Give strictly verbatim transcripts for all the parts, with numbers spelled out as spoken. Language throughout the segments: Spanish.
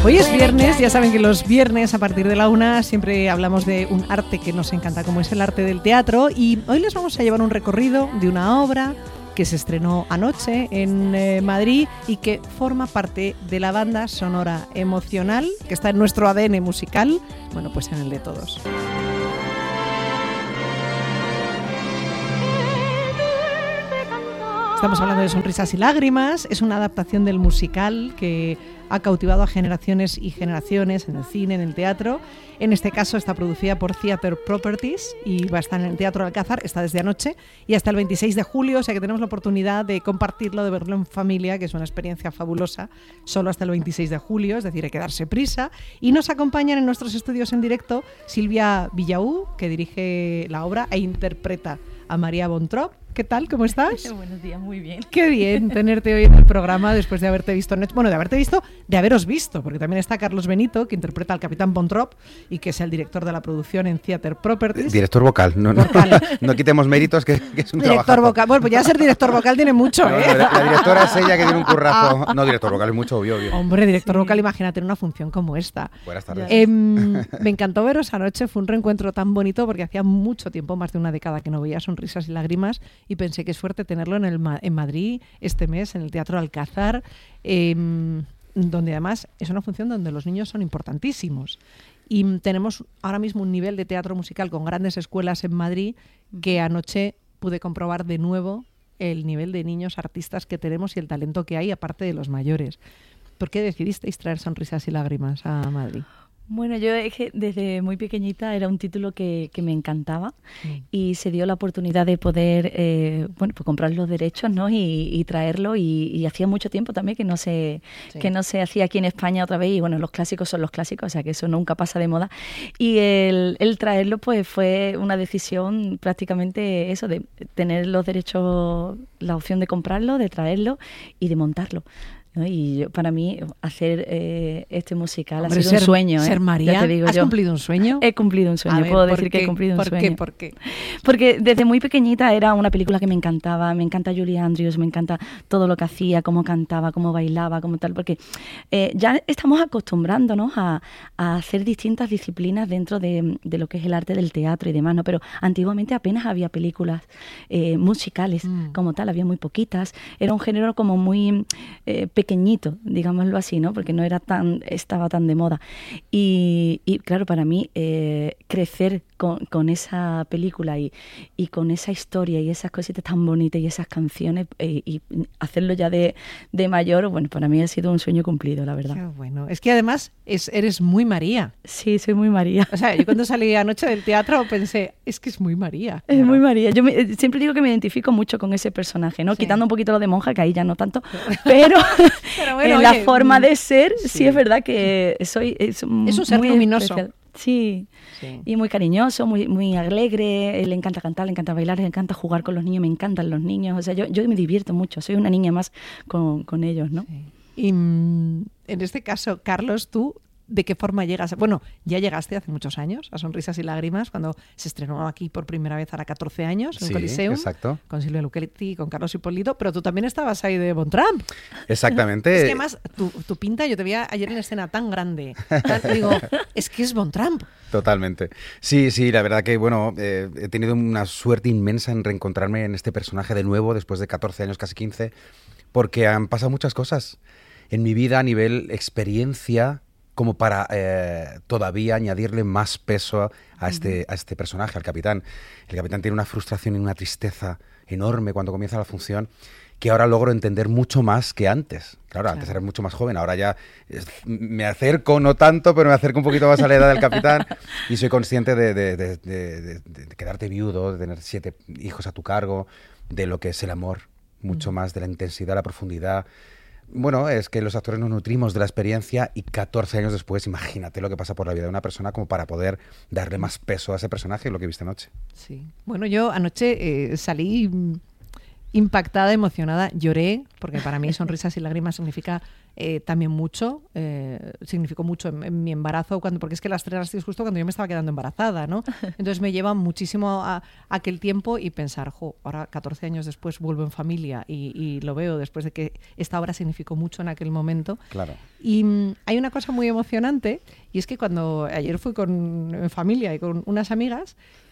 Hoy es viernes, ya saben que los viernes a partir de la una siempre hablamos de un arte que nos encanta, como es el arte del teatro, y hoy les vamos a llevar un recorrido de una obra que se estrenó anoche en eh, Madrid y que forma parte de la banda sonora emocional que está en nuestro A D N musical, bueno, pues en el de todos. Estamos hablando de Sonrisas y Lágrimas, es una adaptación del musical que ha cautivado a generaciones y generaciones en el cine, en el teatro. En este caso está producida por Theatre Properties y va a estar en el Teatro Alcázar, está desde anoche y hasta el veintiséis de julio, o sea que tenemos la oportunidad de compartirlo, de verlo en familia, que es una experiencia fabulosa, solo hasta el veintiséis de julio, es decir, hay que darse prisa. Y nos acompañan en nuestros estudios en directo Silvia Villaú, que dirige la obra e interpreta a María Bontrop. ¿Qué tal? ¿Cómo estás? Buenos días, muy bien. Qué bien tenerte hoy en el programa después de haberte visto en... Bueno, de haberte visto, de haberos visto, porque también está Carlos Benito, que interpreta al Capitán Bontrop y que es el director de la producción en Theatre Properties. Director vocal, no, no, vocal. no quitemos méritos, que, que es un Director trabajazo. vocal, bueno, pues ya ser director vocal tiene mucho, no, ¿eh? No, la, la directora es ella que tiene un currazo. No, director vocal es mucho, obvio, obvio. Hombre, director sí. vocal, imagínate en una función como esta. Buenas tardes. Eh, me encantó veros anoche, fue un reencuentro tan bonito porque hacía mucho tiempo, más de una década, que no veía Sonrisas y Lágrimas y pensé que es fuerte tenerlo en, el, en Madrid este mes, en el Teatro Alcázar, eh, donde además es una función donde los niños son importantísimos. Y tenemos ahora mismo un nivel de teatro musical con grandes escuelas en Madrid que anoche pude comprobar de nuevo el nivel de niños artistas que tenemos y el talento que hay, aparte de los mayores. ¿Por qué decidisteis traer Sonrisas y Lágrimas a Madrid? Bueno, yo es que desde muy pequeñita era un título que, que me encantaba mm. y se dio la oportunidad de poder eh, bueno, pues comprar los derechos, ¿no? y, y traerlo y, y hacía mucho tiempo también que no se sí. que no se hacía aquí en España otra vez y bueno, los clásicos son los clásicos, o sea que eso nunca pasa de moda y el, el traerlo pues fue una decisión prácticamente eso, de tener los derechos, la opción de comprarlo, de traerlo y de montarlo. ¿no? Y yo, para mí hacer eh, este musical Hombre, ha sido ser, un sueño. Ser ¿eh? María, ya te digo ¿has yo. cumplido un sueño? He cumplido un sueño, ver, puedo decir qué? que he cumplido un ¿Por sueño. Qué? ¿Por qué? Porque desde muy pequeñita era una película que me encantaba, me encanta Julie Andrews, me encanta todo lo que hacía, cómo cantaba, cómo bailaba, cómo tal, porque eh, ya estamos acostumbrándonos a, a hacer distintas disciplinas dentro de, de lo que es el arte del teatro y demás, ¿no? Pero antiguamente apenas había películas eh, musicales mm. como tal, había muy poquitas, era un género como muy eh, pequeñito, digámoslo así, ¿no? Porque no era tan, estaba tan de moda. Y, y claro, para mí, eh, crecer con, con esa película y, y con esa historia y esas cositas tan bonitas y esas canciones eh, y hacerlo ya de, de mayor, bueno, para mí ha sido un sueño cumplido, la verdad. Qué bueno. Es que además es, eres muy María. Sí, soy muy María. O sea, yo cuando salí anoche del teatro pensé, es que es muy María. Es claro. muy María. Yo me, siempre digo que me identifico mucho con ese personaje, ¿no? Sí. Quitando un poquito lo de monja, que ahí ya no tanto, pero, pero bueno, en oye, la forma de ser, sí. sí es verdad que soy... Es, es un ser muy luminoso. Especial. Sí. sí, y muy cariñoso, muy muy alegre, le encanta cantar, le encanta bailar, le encanta jugar con los niños, me encantan los niños, o sea, yo, yo me divierto mucho, soy una niña más con, con ellos, ¿no? Sí. Y en este caso, Carlos, tú, ¿de qué forma llegas? Bueno, ya llegaste hace muchos años a Sonrisas y Lágrimas, cuando se estrenó aquí por primera vez ahora catorce años en sí, Coliseum, exacto. con Silvia Luchetti, con Carlos Hipólito, pero tú también estabas ahí de Bontrop. Exactamente. Es que además, tu, tu pinta, yo te vi ayer en escena tan grande, tan, digo, es que es Bontrop. Totalmente. Sí, sí, la verdad que, bueno, eh, he tenido una suerte inmensa en reencontrarme en este personaje de nuevo, después de catorce años, casi quince, porque han pasado muchas cosas en mi vida a nivel experiencia, como para eh, todavía añadirle más peso a este, a este personaje, al capitán. El capitán tiene una frustración y una tristeza enorme cuando comienza la función, que ahora logro entender mucho más que antes. Claro, claro. Antes era mucho más joven, ahora ya es, me acerco, no tanto, pero me acerco un poquito más a la edad del capitán y soy consciente de, de, de, de, de, de quedarte viudo, de tener siete hijos a tu cargo, de lo que es el amor, mucho mm. más de la intensidad, la profundidad. Bueno, es que los actores nos nutrimos de la experiencia y catorce años después, imagínate lo que pasa por la vida de una persona como para poder darle más peso a ese personaje, lo que viste anoche. Sí. Bueno, yo anoche eh, salí impactada, emocionada, lloré, porque para mí sonrisas y lágrimas significa eh, también mucho, eh, significó mucho en, en mi embarazo, cuando, porque es que las estrenasteis justo cuando yo me estaba quedando embarazada, ¿no? Entonces me lleva muchísimo a, a aquel tiempo y pensar, jo, ahora catorce años después vuelvo en familia y, y lo veo después de que esta obra significó mucho en aquel momento. Claro. Y mm, hay una cosa muy emocionante, y es que cuando ayer fui con en familia y con unas amigas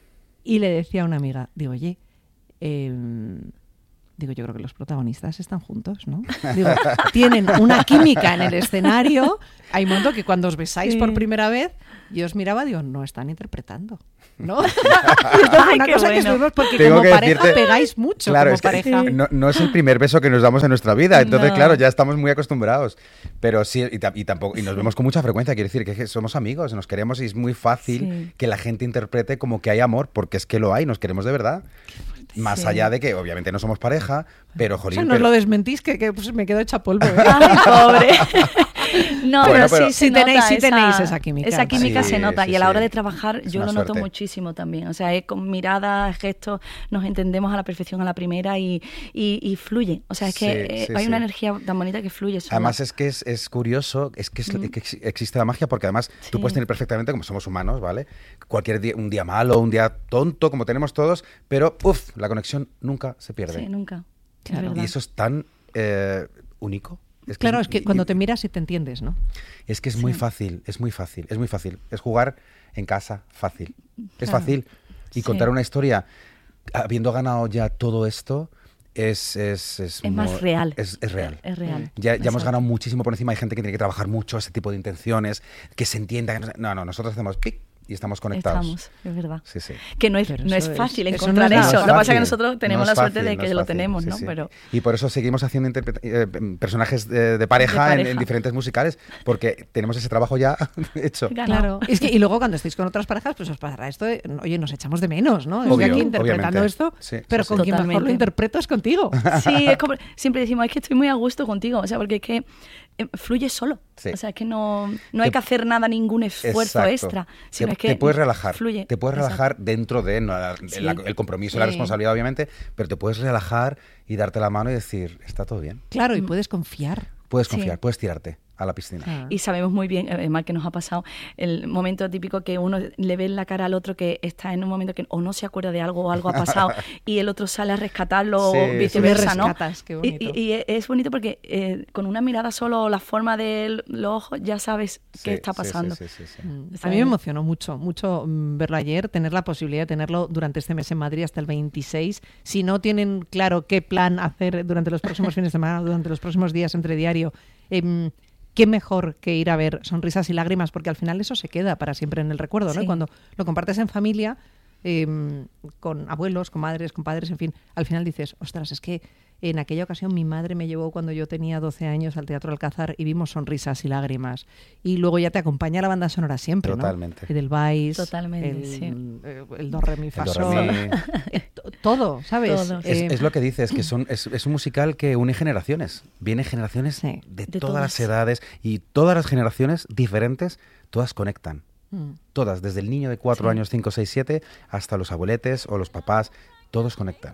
y le decía a una amiga, digo, oye, eh, digo, yo creo que los protagonistas están juntos, ¿no? Digo, tienen una química en el escenario. Hay un momento que cuando os besáis Sí. por primera vez, yo os miraba, digo, no están interpretando, ¿no? Y esto fue Ay, una qué cosa que bueno. estuvimos, porque Tengo como que pareja decirte- pegáis mucho, Claro, como es que pareja. no, no es el primer beso que nos damos en nuestra vida, entonces No. claro, ya estamos muy acostumbrados. Pero sí, y, ta- y tampoco y nos vemos con mucha frecuencia, quiere decir que, es que somos amigos, nos queremos y es muy fácil Sí. que la gente interprete como que hay amor, porque es que lo hay, nos queremos de verdad. Más Sí. allá de que obviamente no somos pareja, pero O jolín, sea, no os pero- lo desmentís, que, que, pues, me quedo hecha polvo. ¿eh? Ay, pobre. No, Bueno, pero, pero- sí, se Sí tenéis- nota sí esa, tenéis esa química. Esa química Sí, se nota sí, y a la hora sí. de trabajar Es yo una lo noto suerte. muchísimo también. O sea, es con miradas, gestos, nos entendemos a la perfección a la primera y, y, y fluye. O sea, es que Sí, eh, sí, hay sí. una energía tan bonita que fluye sola. Además es que es, es curioso, es que, es, Mm. que ex- existe la magia porque además tú Sí. puedes tener perfectamente, como somos humanos, ¿vale? Cualquier día, un día malo, un día tonto, como tenemos todos, pero uff, la conexión nunca se pierde. Sí, nunca. Es Claro. verdad. Y eso es tan eh, único. Es que Claro, es- es que y- cuando te miras y te entiendes, ¿no? Es que es muy Sí. fácil, es muy fácil, es muy fácil. Es jugar en casa, fácil. Es Claro. fácil. Y Sí. contar una historia, habiendo ganado ya todo esto, es... Es, es, Es más mo- real. Es, es real. Es real. Ya, ya hemos Exacto. ganado muchísimo por encima. Hay gente que tiene que trabajar mucho ese tipo de intenciones, que se entienda. que no, se- no, no, nosotros hacemos pic y estamos conectados. Estamos, es verdad. Sí, sí. Que no es, Pero no eso es fácil es- eso encontrar no es eso. nada Lo que pasa es que fácil. nosotros tenemos No es la suerte fácil, de no que es lo fácil, tenemos, sí, ¿no? sí. Pero Y por eso seguimos haciendo interpreta- eh, personajes de, de pareja, De en- En, pareja. diferentes musicales, porque tenemos ese trabajo ya hecho. Ganado. Claro. Es que, y luego cuando estéis con otras parejas, pues os pasará esto de, oye, nos echamos de menos, ¿no? Estoy Obvio, aquí interpretando obviamente. esto, Sí, pero sí, con sí. quien mejor lo Totalmente. interpreto es contigo. Sí, es como, siempre decimos, es que estoy muy a gusto contigo, o sea, porque es que eh, fluye solo. Sí. O sea, es que no, no hay Te- que hacer nada, ningún esfuerzo Exacto. extra, sino te, es que te puedes relajar, fluye. te puedes Exacto. relajar dentro de no, la- Sí. la- el compromiso y la Sí. responsabilidad, obviamente, pero te puedes relajar y darte la mano y decir, está todo bien. Claro, y puedes confiar. Puedes Sí. confiar, puedes tirarte a la piscina. Ah. Y sabemos muy bien, además que nos ha pasado, el momento típico que uno le ve en la cara al otro que está en un momento que o no se acuerda de algo o algo ha pasado y el otro sale a rescatarlo Sí, o sí, viceversa, sí. ¿no? Rescatas, qué Y, bonito. y- y es bonito porque eh, con una mirada solo o la forma de los ojos ya sabes Sí, qué está sí, sí, pasando. sí, sí, sí. Mm. A ¿Sabes? mí me emocionó mucho, mucho mm, verlo ayer, tener la posibilidad de tenerlo durante este mes en Madrid hasta el veintiséis. Si no tienen claro qué plan hacer durante los próximos fines de semana, durante los próximos días entre diario, em, qué mejor que ir a ver Sonrisas y Lágrimas, porque al final eso se queda para siempre en el recuerdo, ¿no? Sí. Y cuando lo compartes en familia, em, con abuelos, con madres, con padres, en fin, al final dices, ostras, es que en aquella ocasión mi madre me llevó cuando yo tenía doce años al Teatro Alcázar y vimos Sonrisas y Lágrimas. Y luego ya te acompaña la banda sonora siempre, ¿no? Totalmente. El del Vice, Totalmente, el, sí. eh, el do, re, mi, fa, El do, re, sol. mi. Eh, to- Todo, ¿sabes? Todo. Es, Eh, es lo que dices, que son, es, es un musical que une generaciones. Viene generaciones Sí. de, De todas las todas. edades y todas las generaciones diferentes, todas conectan. mm. Todas, desde el niño de cuatro Sí. años, cinco, seis, siete, hasta los abueletes o los papás, todos conectan.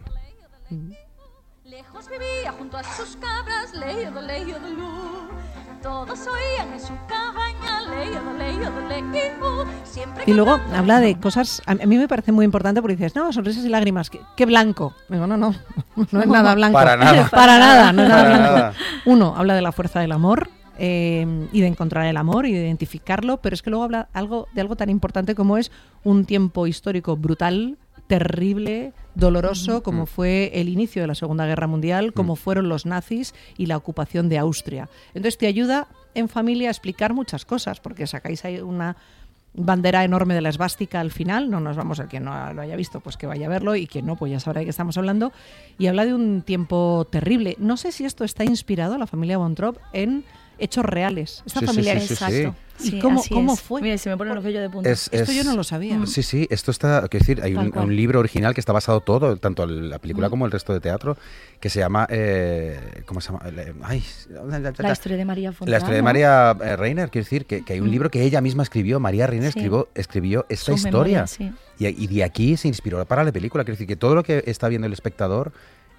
Lejos vivía junto a sus cabras, leído, leído, lú. Todos oían en su cabaña, leído, leído, leído. Siempre Y luego cantaba- habla de cosas, a a mí me parece muy importante porque dices, no, sonrisas y lágrimas, qué, qué blanco. Digo, no, no, no es nada blanco. Para nada. Para nada, no es nada Para blanco. nada. Uno, habla de la fuerza del amor eh, y de encontrar el amor y de identificarlo, pero es que luego habla algo de algo tan importante como es un tiempo histórico brutal, terrible, doloroso, como fue el inicio de la Segunda Guerra Mundial, como fueron los nazis y la ocupación de Austria. Entonces te ayuda en familia a explicar muchas cosas, porque sacáis ahí una bandera enorme de la esvástica al final, no nos vamos, a quien no lo haya visto, pues que vaya a verlo, y quien no, pues ya sabrá de qué estamos hablando, y habla de un tiempo terrible. No sé si esto está inspirado, la familia Von Trapp, en hechos reales. Esta Sí, sí, familia sí, es... sí, sí. Exacto. ¿Y Sí, cómo- así cómo es. fue? Mira, se me ponen los vellos de punta. Es- Esto es- yo no lo sabía. Sí, sí, esto está, quiero decir, hay Tal un, cual. un libro original que está basado todo, tanto la película como el resto de teatro, que se llama, eh, ¿cómo se llama? Le- Ay, La historia de María Fontana. La historia de María eh, Reiner, quiero decir, que, que hay un libro que ella misma escribió, María Reiner Sí. escribió, escribió esta Sus historia. memorias, sí. y, y de aquí se inspiró para la película. Quiero decir que todo lo que está viendo el espectador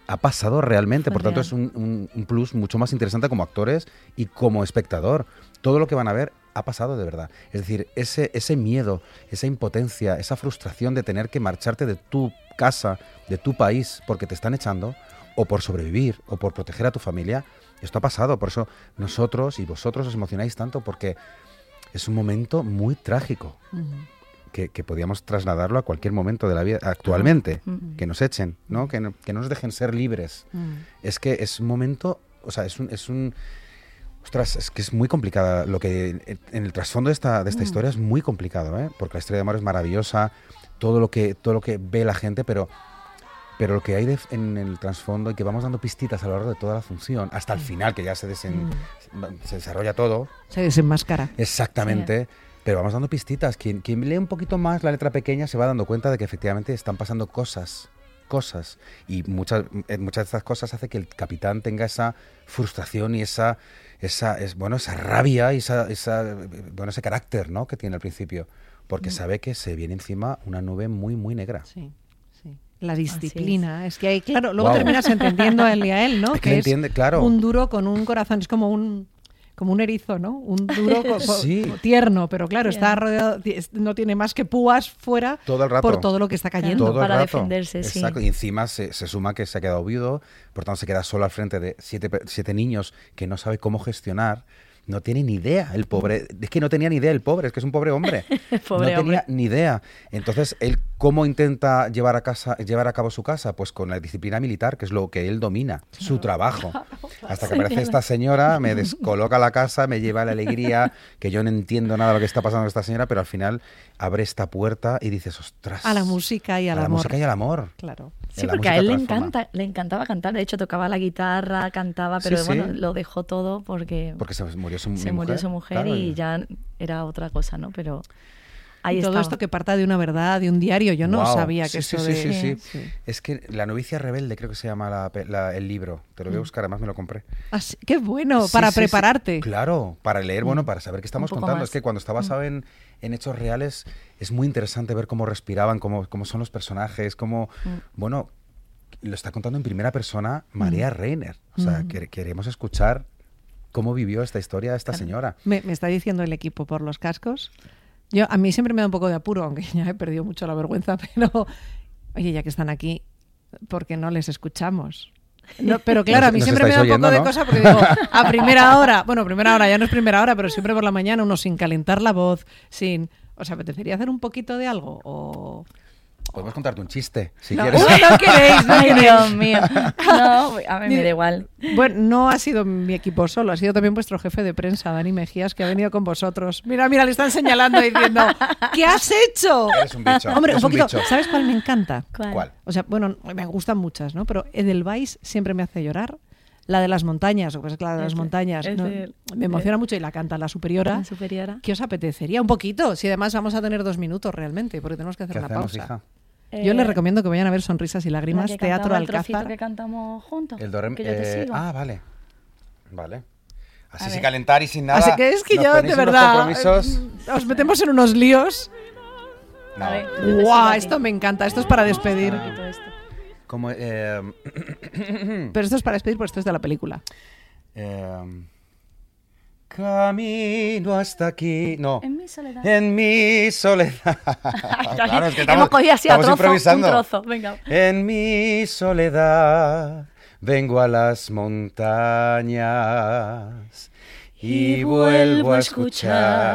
ha pasado realmente. Fue Por tanto, real. es un, un- un plus mucho más interesante como actores y como espectador. Todo lo que van a ver ha pasado de verdad. Es decir, ese, ese miedo, esa impotencia, esa frustración de tener que marcharte de tu casa, de tu país, porque te están echando, o por sobrevivir, o por proteger a tu familia, esto ha pasado. Por eso nosotros y vosotros os emocionáis tanto, porque es un momento muy trágico. Ujú. Que, que podíamos trasladarlo a cualquier momento de la vida actualmente, Mm. que nos echen, ¿no? Que, no, que no nos dejen ser libres. Mm. Es que es un momento, o sea, es un, es un ostras, es que es muy complicada lo que en el trasfondo de esta, de esta Mm. historia es muy complicado, ¿eh? Porque la historia de amor es maravillosa, todo lo que todo lo que ve la gente, pero pero lo que hay de- en el trasfondo y que vamos dando pistitas a lo largo de toda la función, hasta el final que ya se desen- se desarrolla todo. Se desenmascara. Exactamente. Pero vamos dando pistitas. Quien, quien lee un poquito más la letra pequeña se va dando cuenta de que efectivamente están pasando cosas. Cosas. Y muchas, eh, muchas de estas cosas hace que el capitán tenga esa frustración y esa, esa es, bueno, esa rabia y esa, esa, eh, bueno, ese carácter, ¿no? Que tiene al principio. Porque sabe que se viene encima una nube muy, muy negra. Sí, sí. La disciplina. Es. que hay, claro, luego Guau. terminas entendiendo a él y a él, ¿no? Es que entiende, claro. un duro con un corazón, es como un como un erizo, ¿no? Un duro co- co- Sí. como tierno, pero claro, está Tierno. rodeado, ti- es- no tiene más que púas fuera Todo el rato. por todo lo que está cayendo. Todo el para rato. defenderse, sí. Exacto. Y encima se, se suma que se ha quedado viudo, por tanto se queda solo al frente de siete, pe- siete niños que no sabe cómo gestionar. No tiene ni idea el pobre. Es que no tenía ni idea el pobre, es que es un pobre hombre. Pobre no tenía hombre. ni idea. Entonces, él cómo intenta llevar a casa, llevar a cabo su casa, pues con la disciplina militar, que es lo que él domina, su trabajo. Hasta que aparece esta señora, me descoloca la casa, me lleva la alegría, que yo no entiendo nada de lo que está pasando con esta señora, pero al final abre esta puerta y dices, ostras. A la música y al a la amor. música y al amor. Claro. Sí, La porque música a él le transforma. encanta, le encantaba cantar. De hecho, tocaba la guitarra, cantaba, pero Sí, sí. bueno, lo dejó todo porque, Porque se murió su, se mi murió mujer, su mujer claro, y ya era otra cosa, ¿no? Pero ahí Y todo estaba. esto que parta de una verdad, de un diario. Yo no Guau. sabía Sí, que sí, esto sí, de... sí, sí. Es que La novicia rebelde creo que se llama la pe- la- el libro. Te lo voy a buscar, además me lo compré. Ah, sí, qué bueno, Sí, para sí, sí. prepararte. Claro, para leer, bueno, para saber qué estamos poco contando. más. Es que cuando está basado en, en hechos reales es muy interesante ver cómo respiraban, cómo, cómo son los personajes, cómo, bueno, lo está contando en primera persona María Reiner. O sea, que- queremos escuchar cómo vivió esta historia esta señora. Me, me está diciendo el equipo por los cascos. Yo, a mí siempre me da un poco de apuro, aunque ya he perdido mucho la vergüenza, pero oye, ya que están aquí, ¿por qué no les escuchamos? No, pero claro, Nos- a mí nos siempre me da un estáis poco de oyendo, cosa ¿no? porque digo, a primera hora, bueno, primera hora ya no es primera hora, pero siempre por la mañana uno sin calentar la voz, sin... ¿Os apetecería hacer un poquito de algo? O... Podemos contarte un chiste, si No, quieres. uy, no queréis, no Ay, queréis. Dios mío. No, a mí me da igual. Bueno, no ha sido mi equipo solo, ha sido también vuestro jefe de prensa, Dani Mejías, que ha venido con vosotros. Mira, mira, le están señalando diciendo, ¿qué has hecho? Eres un bicho. Hombre, eres un poquito. bicho. ¿Sabes cuál me encanta? ¿Cuál? ¿Cuál? O sea, bueno, me gustan muchas, ¿no? Pero Edelweiss siempre me hace llorar. La de las montañas, o pues la de las Ese- montañas, ¿no? ese- Me emociona mucho y la canta la superiora. La superiora. ¿Qué os apetecería? Un poquito, si además vamos a tener dos minutos realmente, porque tenemos que hacer ¿Qué una hacemos, pausa. hija? Yo les Eh, recomiendo que vayan a ver Sonrisas y la Lágrimas, que Teatro cantaba el trocito Alcázar. que cantamos juntos. El do, re, mi- que yo te eh, sigo. ah, vale. Vale. Así A sin ver. calentar y sin nada. Así que es que nos yo, ponéis de unos verdad, compromisos. eh, os metemos en unos líos. No. A ver, yo te sigo ¡Guau! a ti. Esto me encanta. Esto es para despedir. Un poquito esto. Como, eh, Pero esto es para despedir porque esto es de la película. eh, camino hasta aquí. No. En mi soledad. En mi soledad. Claro, es que estamos, Hemos cogido así a estamos trozo, improvisando. un trozo. Venga. En mi soledad vengo a las montañas y vuelvo a escuchar